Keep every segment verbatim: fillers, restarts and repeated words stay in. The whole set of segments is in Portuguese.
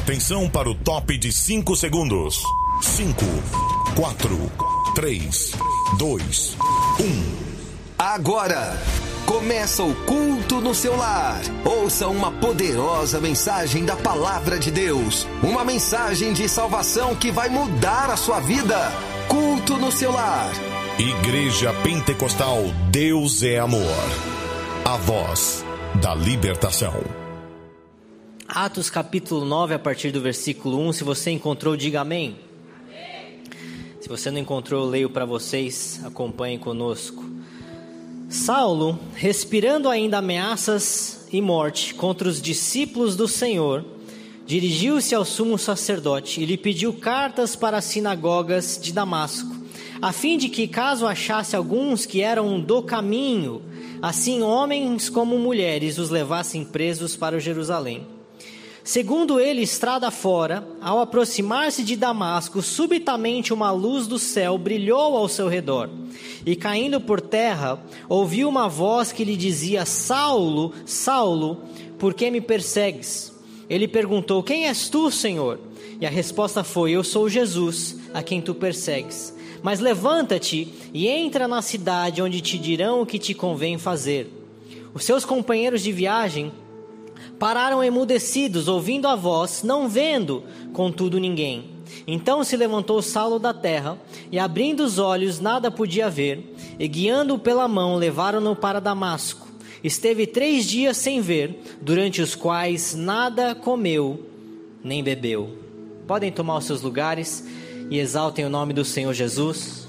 Atenção para o top de cinco segundos. cinco, quatro, três, dois, um. Agora, começa o culto no seu lar. Ouça uma poderosa mensagem da Palavra de Deus. Uma mensagem de salvação que vai mudar a sua vida. Culto no seu lar. Igreja Pentecostal Deus é Amor. A voz da libertação. Atos capítulo nove, a partir do versículo um. Se você encontrou, diga amém. Amém. Se você não encontrou, eu leio para vocês. Acompanhem conosco. Saulo, respirando ainda ameaças e morte contra os discípulos do Senhor, dirigiu-se ao sumo sacerdote e lhe pediu cartas para as sinagogas de Damasco, a fim de que, caso achasse alguns que eram do caminho, assim homens como mulheres os levassem presos para Jerusalém. Segundo ele, estrada fora, ao aproximar-se de Damasco, subitamente uma luz do céu brilhou ao seu redor. E caindo por terra, ouviu uma voz que lhe dizia: Saulo, Saulo, por que me persegues? Ele perguntou: quem és tu, Senhor? E a resposta foi: eu sou Jesus, a quem tu persegues. Mas levanta-te e entra na cidade, onde te dirão o que te convém fazer. Os seus companheiros de viagem pararam emudecidos, ouvindo a voz, não vendo, contudo, ninguém. Então se levantou Saulo da terra, e abrindo os olhos nada podia ver, e guiando-o pela mão levaram-no para Damasco. Esteve três dias sem ver, durante os quais nada comeu, nem bebeu. Podem tomar os seus lugares e exaltem o nome do Senhor Jesus.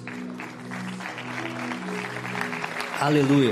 Aleluia.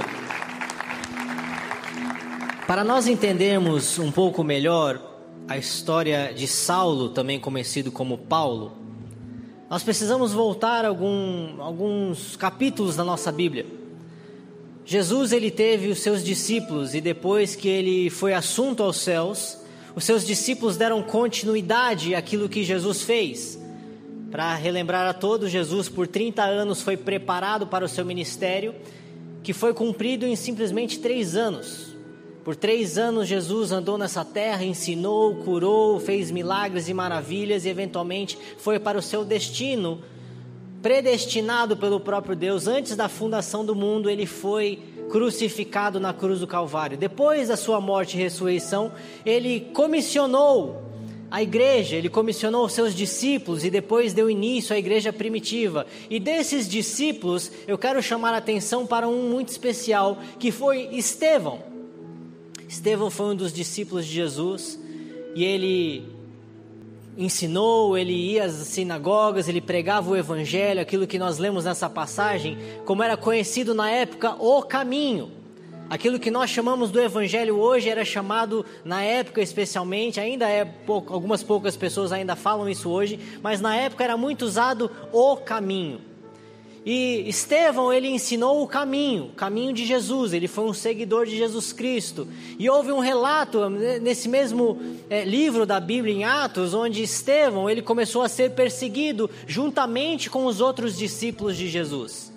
Para nós entendermos um pouco melhor a história de Saulo, também conhecido como Paulo, nós precisamos voltar a algum, alguns capítulos da nossa Bíblia. Jesus, ele teve os seus discípulos, e depois que ele foi assunto aos céus, os seus discípulos deram continuidade àquilo que Jesus fez. Para relembrar a todos, Jesus por trinta anos foi preparado para o seu ministério, que foi cumprido em simplesmente três anos. Por três anos Jesus andou nessa terra, ensinou, curou, fez milagres e maravilhas e eventualmente foi para o seu destino, predestinado pelo próprio Deus. Antes da fundação do mundo, ele foi crucificado na cruz do Calvário. Depois da sua morte e ressurreição, ele comissionou a igreja, ele comissionou os seus discípulos e depois deu início à igreja primitiva. E desses discípulos, eu quero chamar a atenção para um muito especial, que foi Estevão. Estevão foi um dos discípulos de Jesus, e ele ensinou, ele ia às sinagogas, ele pregava o evangelho, aquilo que nós lemos nessa passagem, como era conhecido na época, o caminho. Aquilo que nós chamamos do evangelho hoje era chamado, na época especialmente, ainda é pouco, algumas poucas pessoas ainda falam isso hoje, mas na época era muito usado o caminho. E Estevão, ele ensinou o caminho, o caminho de Jesus, ele foi um seguidor de Jesus Cristo. E houve um relato nesse mesmo é, livro da Bíblia, em Atos, onde Estevão, ele começou a ser perseguido juntamente com os outros discípulos de Jesus.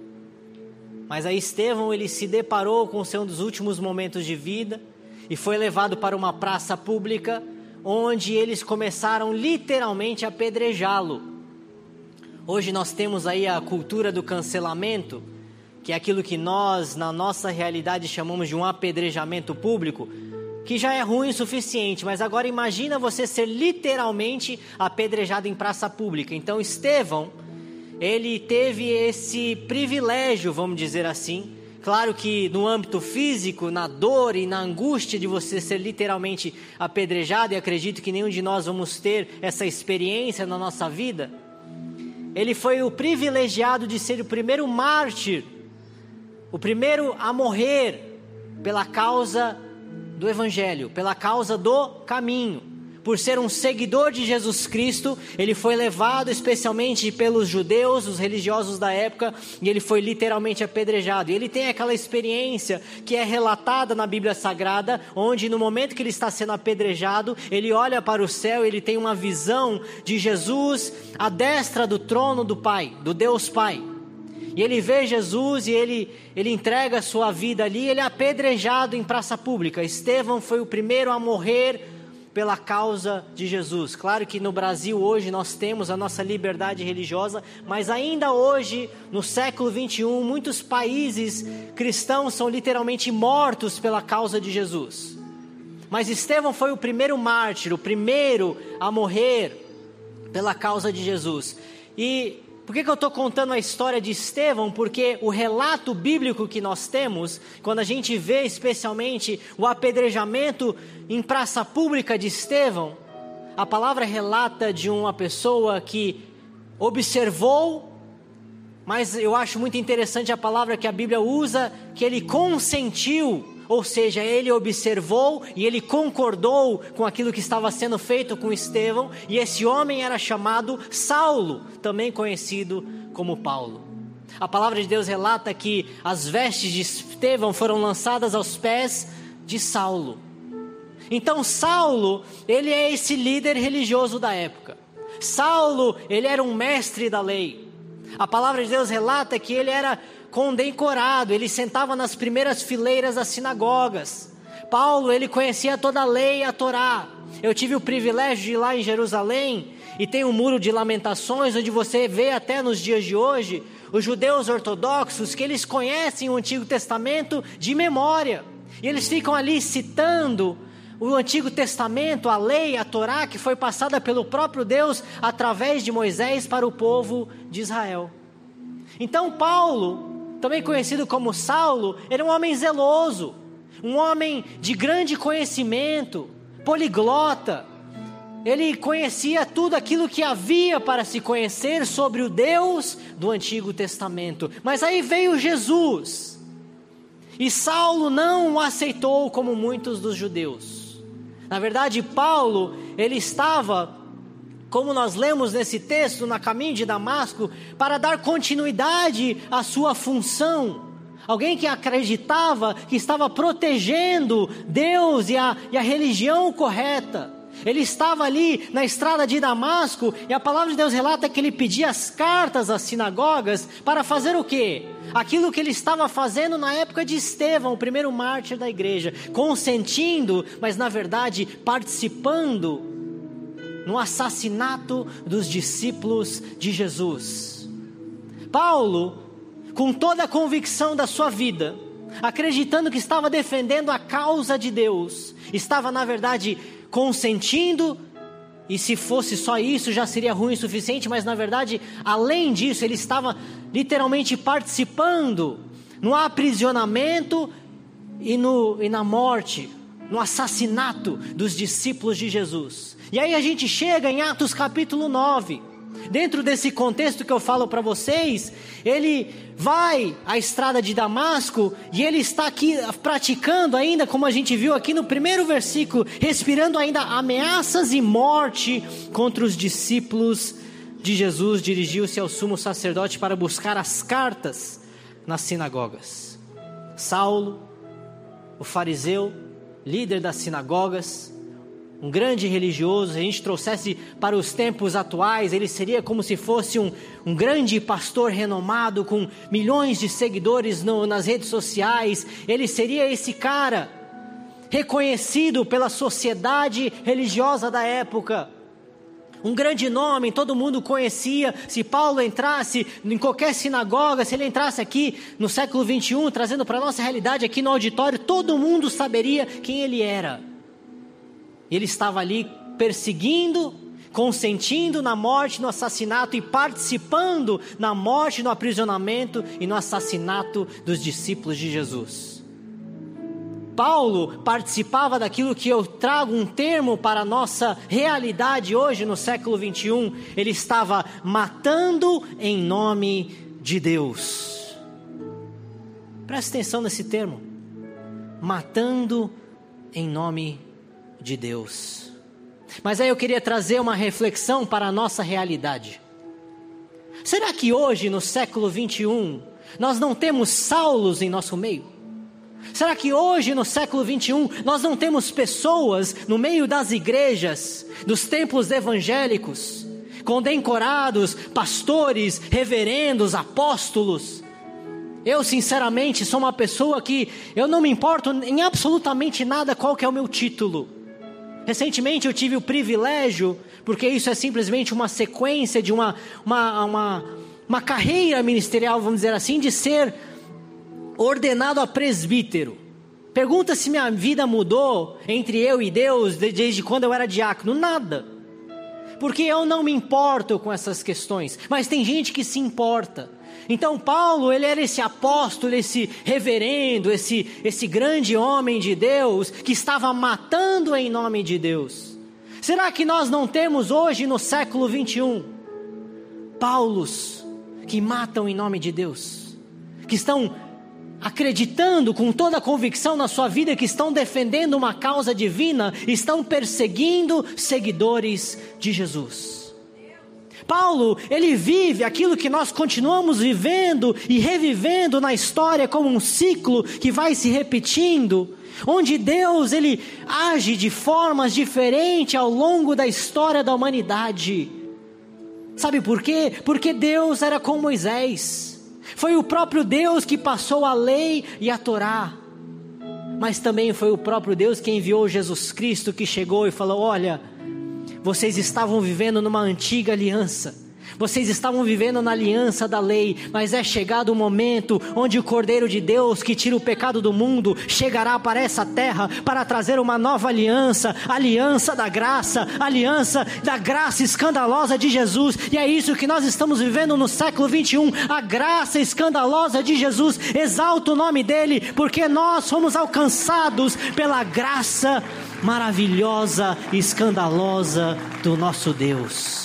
Mas aí Estevão, ele se deparou com o seu um dos últimos momentos de vida e foi levado para uma praça pública, onde eles começaram literalmente a apedrejá-lo. Hoje nós temos aí a cultura do cancelamento, que é aquilo que nós, na nossa realidade, chamamos de um apedrejamento público, que já é ruim o suficiente, mas agora imagina você ser literalmente apedrejado em praça pública. Então Estevão, ele teve esse privilégio, vamos dizer assim. Claro que no âmbito físico, na dor e na angústia de você ser literalmente apedrejado, e acredito que nenhum de nós vamos ter essa experiência na nossa vida, ele foi o privilegiado de ser o primeiro mártir, o primeiro a morrer pela causa do evangelho, pela causa do caminho. Por ser um seguidor de Jesus Cristo, ele foi levado especialmente pelos judeus, os religiosos da época, e ele foi literalmente apedrejado. E ele tem aquela experiência que é relatada na Bíblia Sagrada, onde no momento que ele está sendo apedrejado, ele olha para o céu, ele tem uma visão de Jesus à destra do trono do Pai, do Deus Pai. E ele vê Jesus e ele, ele entrega a sua vida ali, ele é apedrejado em praça pública. Estevão foi o primeiro a morrer pela causa de Jesus. Claro que no Brasil hoje nós temos a nossa liberdade religiosa, mas ainda hoje, no século vinte e um, muitos países cristãos são literalmente mortos pela causa de Jesus. Mas Estevão foi o primeiro mártir, o primeiro a morrer pela causa de Jesus. E por que que eu estou contando a história de Estevão? Porque o relato bíblico que nós temos, quando a gente vê especialmente o apedrejamento em praça pública de Estevão, a palavra relata de uma pessoa que observou, mas eu acho muito interessante a palavra que a Bíblia usa, que ele consentiu. Ou seja, ele observou e ele concordou com aquilo que estava sendo feito com Estevão. E esse homem era chamado Saulo, também conhecido como Paulo. A palavra de Deus relata que as vestes de Estevão foram lançadas aos pés de Saulo. Então Saulo, ele é esse líder religioso da época. Saulo, ele era um mestre da lei. A palavra de Deus relata que ele era condecorado, ele sentava nas primeiras fileiras das sinagogas. Paulo, ele conhecia toda a lei e a Torá. Eu tive o privilégio de ir lá em Jerusalém, e tem um muro de lamentações, onde você vê até nos dias de hoje, os judeus ortodoxos, que eles conhecem o Antigo Testamento de memória, e eles ficam ali citando o Antigo Testamento, a lei, a Torá, que foi passada pelo próprio Deus, através de Moisés para o povo de Israel. Então Paulo, também conhecido como Saulo, era um homem zeloso, um homem de grande conhecimento, poliglota. Ele conhecia tudo aquilo que havia para se conhecer sobre o Deus do Antigo Testamento. Mas aí veio Jesus, e Saulo não o aceitou como muitos dos judeus. Na verdade, Paulo, ele estava, como nós lemos nesse texto, na caminho de Damasco, para dar continuidade à sua função. Alguém que acreditava que estava protegendo Deus e a, e a religião correta. Ele estava ali na estrada de Damasco, e a palavra de Deus relata que ele pedia as cartas às sinagogas para fazer o quê? Aquilo que ele estava fazendo na época de Estevão, o primeiro mártir da igreja, consentindo, mas na verdade participando no assassinato dos discípulos de Jesus. Paulo, com toda a convicção da sua vida, acreditando que estava defendendo a causa de Deus, estava na verdade consentindo, e se fosse só isso já seria ruim o suficiente, mas na verdade, além disso, ele estava literalmente participando no aprisionamento e, no, e na morte, no assassinato dos discípulos de Jesus. E aí a gente chega em Atos capítulo nove, dentro desse contexto que eu falo para vocês, ele vai à estrada de Damasco, e ele está aqui praticando ainda, como a gente viu aqui no primeiro versículo, respirando ainda ameaças e morte contra os discípulos de Jesus. Dirigiu-se ao sumo sacerdote para buscar as cartas nas sinagogas. Saulo, o fariseu, líder das sinagogas, um grande religioso, se a gente trouxesse para os tempos atuais, ele seria como se fosse um, um grande pastor renomado, com milhões de seguidores no, nas redes sociais. Ele seria esse cara, reconhecido pela sociedade religiosa da época. Um grande nome, todo mundo conhecia. Se Paulo entrasse em qualquer sinagoga, se ele entrasse aqui no século vinte e um, trazendo para a nossa realidade aqui no auditório, todo mundo saberia quem ele era. Ele estava ali perseguindo, consentindo na morte, no assassinato, e participando na morte, no aprisionamento e no assassinato dos discípulos de Jesus. Paulo participava daquilo que eu trago um termo para a nossa realidade hoje no século vinte e um. Ele estava matando em nome de Deus. Presta atenção nesse termo. Matando em nome de Deus. de Deus. Mas aí eu queria trazer uma reflexão para a nossa realidade. Será que hoje, no século vinte e um, nós não temos Saulos em nosso meio? Será que hoje, no século vinte e um, nós não temos pessoas no meio das igrejas, dos templos evangélicos, condecorados, pastores, reverendos, apóstolos? Eu sinceramente sou uma pessoa que eu não me importo em absolutamente nada qual que é o meu título. Recentemente eu tive o privilégio, porque isso é simplesmente uma sequência de uma, uma, uma, uma carreira ministerial, vamos dizer assim, de ser ordenado a presbítero. Pergunta se minha vida mudou entre eu e Deus desde quando eu era diácono. Nada. Porque eu não me importo com essas questões, mas tem gente que se importa. Então Paulo, ele era esse apóstolo, esse reverendo, esse, esse grande homem de Deus, que estava matando em nome de Deus. Será que nós não temos hoje no século vinte e um, Paulos que matam em nome de Deus? Que estão acreditando com toda a convicção na sua vida, que estão defendendo uma causa divina, estão perseguindo seguidores de Jesus. Paulo, ele vive aquilo que nós continuamos vivendo e revivendo na história como um ciclo que vai se repetindo, onde Deus, ele age de formas diferentes ao longo da história da humanidade. Sabe por quê? Porque Deus era com Moisés. Foi o próprio Deus que passou a lei e a Torá. Mas também foi o próprio Deus que enviou Jesus Cristo, que chegou e falou: olha, vocês estavam vivendo numa antiga aliança, vocês estavam vivendo na aliança da lei, mas é chegado o momento onde o Cordeiro de Deus, que tira o pecado do mundo, chegará para essa terra para trazer uma nova aliança, aliança da graça, aliança da graça escandalosa de Jesus. E é isso que nós estamos vivendo no século vinte e um, a graça escandalosa de Jesus. Exalta o nome dele, porque nós fomos alcançados pela graça maravilhosa e escandalosa do nosso Deus.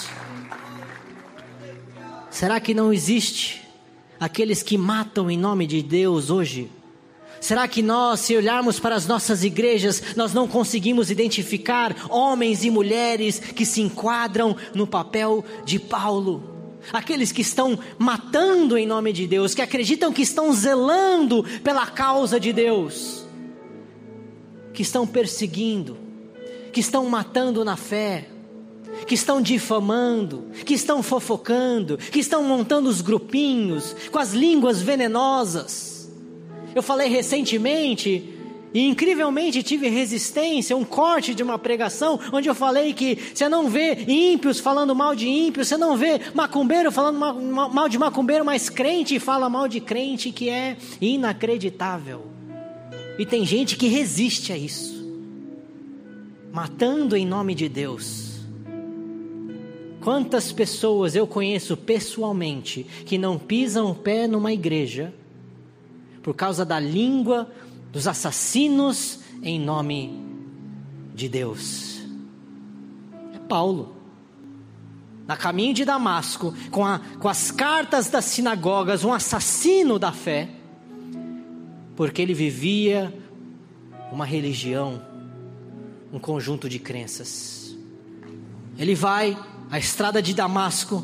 Será que não existe aqueles que matam em nome de Deus hoje? Será que nós, se olharmos para as nossas igrejas, nós não conseguimos identificar homens e mulheres que se enquadram no papel de Paulo? Aqueles que estão matando em nome de Deus, que acreditam que estão zelando pela causa de Deus, que estão perseguindo, que estão matando na fé, que estão difamando, que estão fofocando, que estão montando os grupinhos com as línguas venenosas. Eu falei recentemente e incrivelmente tive resistência, um corte de uma pregação, onde eu falei que você não vê ímpios falando mal de ímpios, você não vê macumbeiro falando mal, mal de macumbeiro, mas crente fala mal de crente, que é inacreditável. E tem gente que resiste a isso, matando em nome de Deus. Quantas pessoas eu conheço pessoalmente que não pisam o pé numa igreja por causa da língua dos assassinos em nome de Deus? É Paulo, na caminho de Damasco, com, a, com as cartas das sinagogas, um assassino da fé, porque ele vivia uma religião, um conjunto de crenças. Ele vai à estrada de Damasco,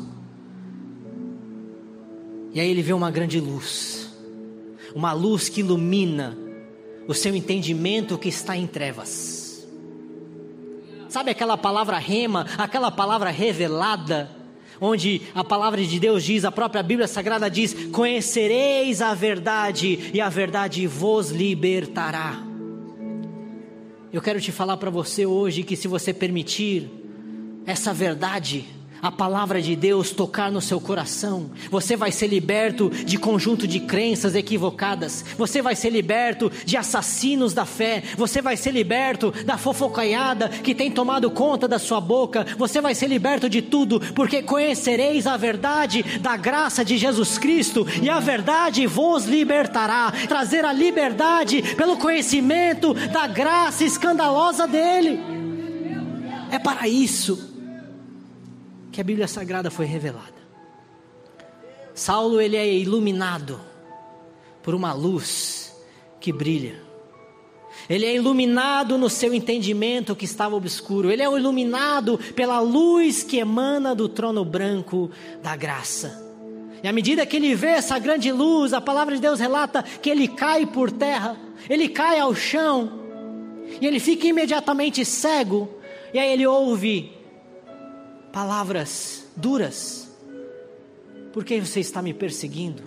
e aí ele vê uma grande luz, uma luz que ilumina o seu entendimento que está em trevas. Sabe aquela palavra rema, aquela palavra revelada, onde a palavra de Deus diz, a própria Bíblia Sagrada diz: conhecereis a verdade e a verdade vos libertará. Eu quero te falar para você hoje que, se você permitir essa verdade, a palavra de Deus tocar no seu coração, você vai ser liberto de conjunto de crenças equivocadas, você vai ser liberto de assassinos da fé, você vai ser liberto da fofocaiada que tem tomado conta da sua boca, você vai ser liberto de tudo, porque conhecereis a verdade da graça de Jesus Cristo, e a verdade vos libertará. Trazer a liberdade pelo conhecimento da graça escandalosa dele. É para isso que a Bíblia Sagrada foi revelada. Saulo, ele é iluminado por uma luz que brilha. Ele é iluminado no seu entendimento que estava obscuro. Ele é iluminado pela luz que emana do trono branco da graça. E à medida que ele vê essa grande luz, a palavra de Deus relata que ele cai por terra, ele cai ao chão, e ele fica imediatamente cego. E aí ele ouve palavras duras: por que você está me perseguindo?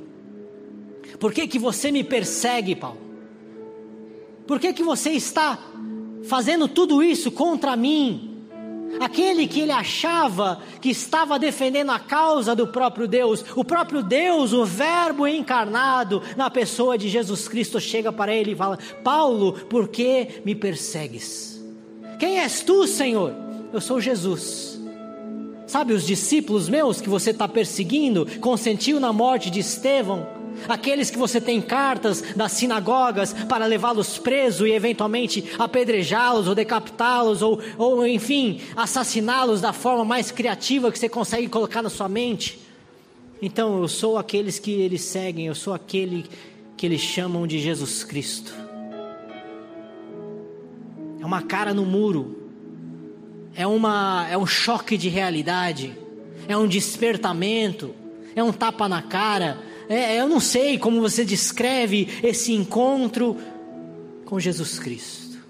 Por que que você me persegue, Paulo? Por que que você está fazendo tudo isso contra mim. Aquele que ele achava que estava defendendo a causa do próprio Deus, o próprio Deus, o Verbo encarnado na pessoa de Jesus Cristo, chega para ele e fala: Paulo, por que me persegues? Quem és tu, Senhor? Eu sou Jesus. Sabe os discípulos meus que você está perseguindo, consentiu na morte de Estevão? Aqueles que você tem cartas das sinagogas para levá-los presos e eventualmente apedrejá-los ou decapitá-los ou, ou enfim, assassiná-los da forma mais criativa que você consegue colocar na sua mente. Então eu sou aqueles que eles seguem, eu sou aquele que eles chamam de Jesus Cristo. É uma cara no muro, é, uma, é um choque de realidade, é um despertamento, é um tapa na cara. É, eu não sei como você descreve esse encontro com Jesus Cristo.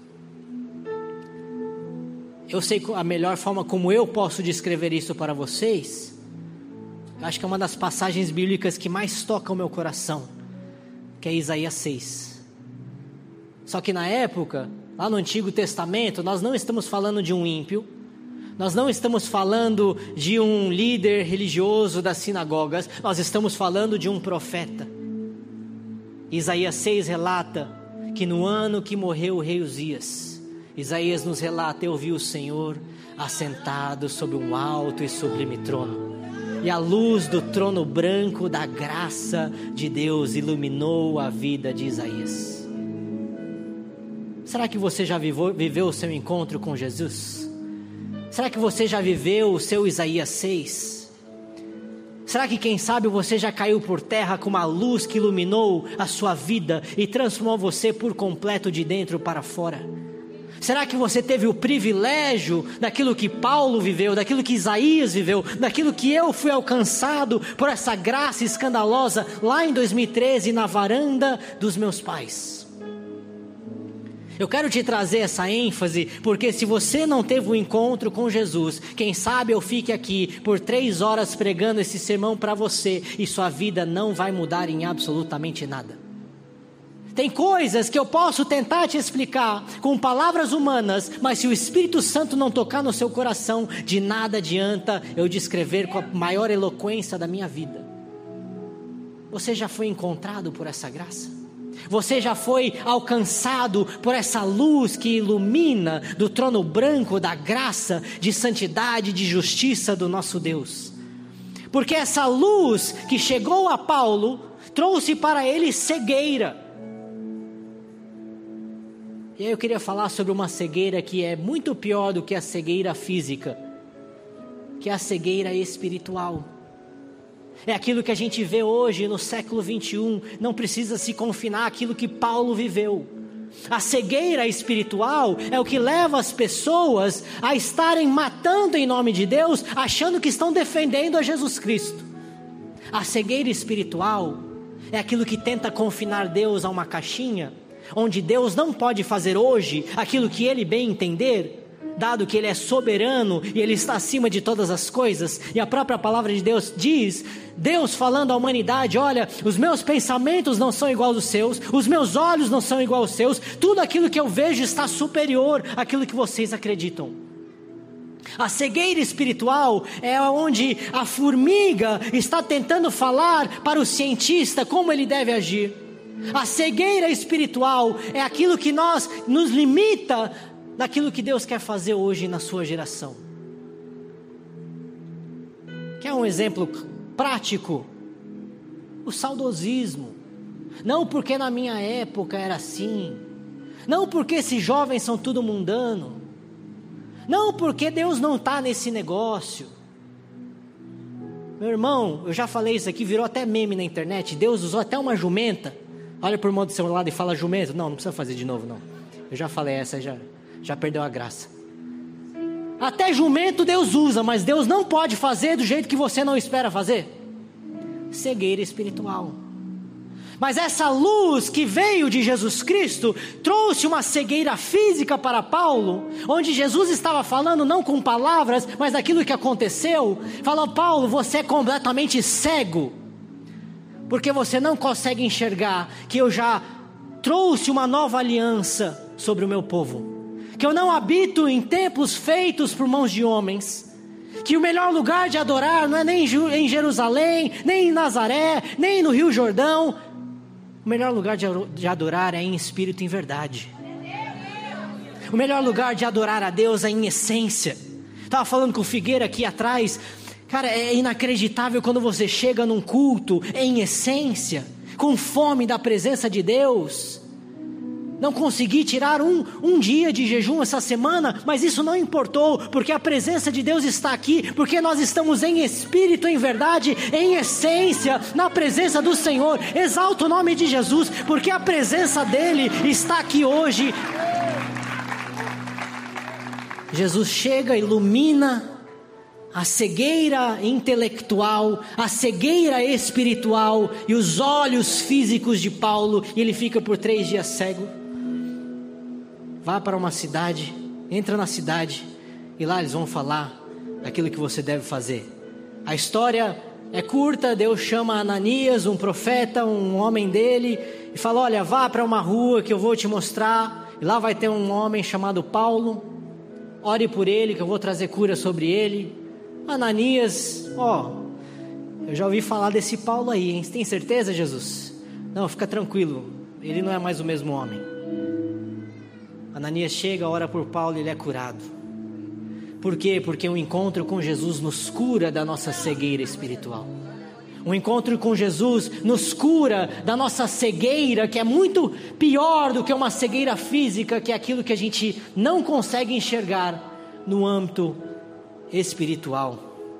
Eu sei a melhor forma como eu posso descrever isso para vocês. Eu acho que é uma das passagens bíblicas que mais toca o meu coração, que é Isaías seis. Só que na época, lá no Antigo Testamento, nós não estamos falando de um ímpio. Nós não estamos falando de um líder religioso das sinagogas, nós estamos falando de um profeta. Isaías seis relata que no ano que morreu o rei Uzias, Isaías nos relata: eu vi o Senhor assentado sobre um alto e sublime trono, e a luz do trono branco da graça de Deus iluminou a vida de Isaías. Será que você já viveu, viveu o seu encontro com Jesus? Será que você já viveu o seu Isaías seis? Será que quem sabe você já caiu por terra com uma luz que iluminou a sua vida e transformou você por completo de dentro para fora? Será que você teve o privilégio daquilo que Paulo viveu, daquilo que Isaías viveu, daquilo que eu fui alcançado por essa graça escandalosa lá em dois mil e treze na varanda dos meus pais? Eu quero te trazer essa ênfase, porque se você não teve um encontro com Jesus, quem sabe eu fique aqui por três horas pregando esse sermão para você e sua vida não vai mudar em absolutamente nada. Tem coisas que eu posso tentar te explicar com palavras humanas, mas se o Espírito Santo não tocar no seu coração, de nada adianta eu descrever com a maior eloquência da minha vida. Você já foi encontrado por essa graça? Você já foi alcançado por essa luz que ilumina do trono branco da graça, de santidade, de justiça do nosso Deus? Porque essa luz que chegou a Paulo trouxe para ele cegueira. E aí eu queria falar sobre uma cegueira que é muito pior do que a cegueira física, que é a cegueira espiritual. É aquilo que a gente vê hoje no século vinte e um, não precisa se confinar àquilo que Paulo viveu. A cegueira espiritual é o que leva as pessoas a estarem matando em nome de Deus, achando que estão defendendo a Jesus Cristo. A cegueira espiritual é aquilo que tenta confinar Deus a uma caixinha, onde Deus não pode fazer hoje aquilo que Ele bem entender, dado que Ele é soberano e Ele está acima de todas as coisas. E a própria palavra de Deus diz, Deus falando à humanidade: olha, os meus pensamentos não são iguais aos seus, os meus olhos não são iguais aos seus, tudo aquilo que eu vejo está superior àquilo que vocês acreditam. A cegueira espiritual é onde a formiga está tentando falar para o cientista como ele deve agir. A cegueira espiritual é aquilo que nós nos limita daquilo que Deus quer fazer hoje na sua geração. Quer um exemplo prático? O saudosismo. Não porque na minha época era assim, não porque esses jovens são tudo mundano, não porque Deus não está nesse negócio. Meu irmão, eu já falei isso aqui, virou até meme na internet. Deus usou até uma jumenta. Olha por mão do seu lado e fala jumento. Não, não precisa fazer de novo não. Eu já falei essa, já Já perdeu a graça. Até jumento Deus usa, mas Deus não pode fazer do jeito que você não espera fazer. Cegueira espiritual. Mas essa luz que veio de Jesus Cristo trouxe uma cegueira física para Paulo, onde Jesus estava falando não com palavras, mas daquilo que aconteceu. Falou: Paulo, você é completamente cego, porque você não consegue enxergar que eu já trouxe uma nova aliança sobre o meu povo, que eu não habito em templos feitos por mãos de homens, que o melhor lugar de adorar não é nem em Jerusalém, nem em Nazaré, nem no Rio Jordão. O melhor lugar de adorar é em espírito e em verdade. O melhor lugar de adorar a Deus é em essência. Estava falando com o Figueira aqui atrás. Cara, é inacreditável quando você chega num culto em essência, com fome da presença de Deus. Não consegui tirar um, um dia de jejum essa semana, mas isso não importou, porque a presença de Deus está aqui, porque nós estamos em espírito, em verdade, em essência, na presença do Senhor. Exalta o nome de Jesus, porque a presença dEle está aqui hoje. Jesus chega, ilumina a cegueira intelectual, a cegueira espiritual e os olhos físicos de Paulo, e ele fica por três dias cego. Vá para uma cidade, entra na cidade, e lá eles vão falar daquilo que você deve fazer. A história é curta. Deus chama Ananias, um profeta, um homem dele, e fala: olha, vá para uma rua que eu vou te mostrar, e lá vai ter um homem chamado Paulo, ore por ele que eu vou trazer cura sobre ele. Ananias, ó, eu já ouvi falar desse Paulo aí, hein? Você tem certeza, Jesus? Não, fica tranquilo, ele não é mais o mesmo homem. Ananias chega, ora por Paulo e ele é curado. Por quê? Porque um encontro com Jesus nos cura da nossa cegueira espiritual. Um encontro com Jesus nos cura da nossa cegueira, que é muito pior do que uma cegueira física, que é aquilo que a gente não consegue enxergar no âmbito espiritual.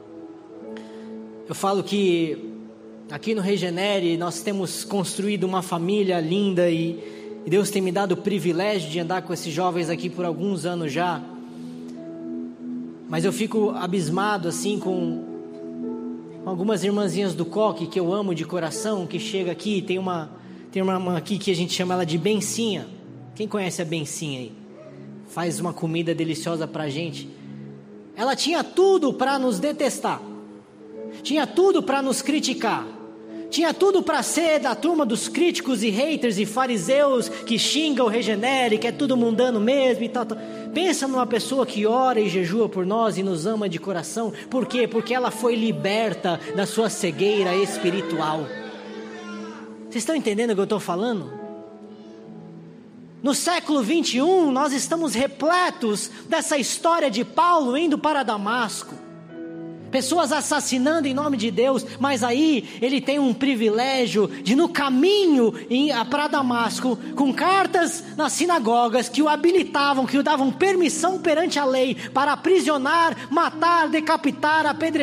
Eu falo que aqui no Regenere nós temos construído uma família linda e E Deus tem me dado o privilégio de andar com esses jovens aqui por alguns anos já. Mas eu fico abismado assim com algumas irmãzinhas do coque que eu amo de coração, que chega aqui. Tem uma, tem uma, uma aqui que a gente chama ela de Bencinha. Quem conhece a Bencinha aí? Faz uma comida deliciosa pra gente. Ela tinha tudo para nos detestar. Tinha tudo para nos criticar. Tinha tudo para ser da turma dos críticos e haters e fariseus que xingam o Regenere, que é tudo mundano mesmo e tal, tal. Pensa numa pessoa que ora e jejua por nós e nos ama de coração. Por quê? Porque ela foi liberta da sua cegueira espiritual. Vocês estão entendendo o que eu estou falando? No século vinte e um, nós estamos repletos dessa história de Paulo indo para Damasco. Pessoas assassinando em nome de Deus, mas aí ele tem um privilégio de, no caminho para Damasco, com cartas nas sinagogas que o habilitavam, que o davam permissão perante a lei para aprisionar, matar, decapitar, apedrejar